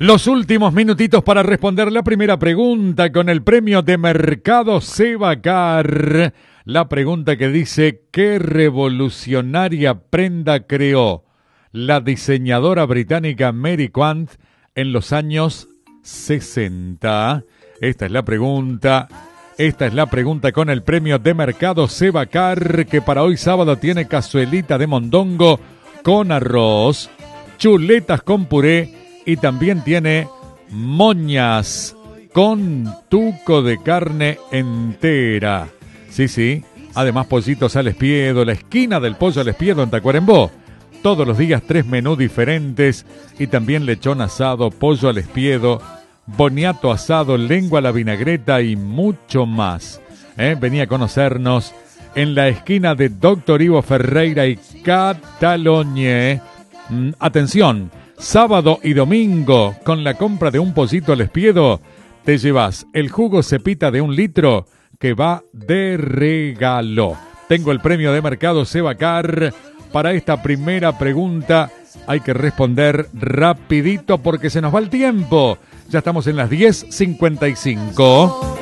Los últimos minutitos para responder la primera pregunta con el premio de Mercado Sebacar. La pregunta que dice: ¿qué revolucionaria prenda creó la diseñadora británica Mary Quant en los años 60? Esta es la pregunta. Esta es la pregunta con el premio de Mercado Sebacar, que para hoy sábado tiene cazuelita de mondongo con arroz, chuletas con puré y también tiene moñas con tuco de carne entera. Sí. Además, pollitos al espiedo, la esquina del pollo al espiedo en Tacuarembó. Todos los días 3 menús diferentes y también lechón asado, pollo al espiedo, boniato asado, lengua a la vinagreta y mucho más. Vení a conocernos en la esquina de Doctor Ivo Ferreira y Catalogne. Atención, sábado y domingo, con la compra de un pollito al espiedo, te llevas el jugo Cepita de 1 litro que va de regalo. Tengo el premio de Mercado Sebacar. Para esta primera pregunta hay que responder rapidito porque se nos va el tiempo. Ya estamos en las 10:55.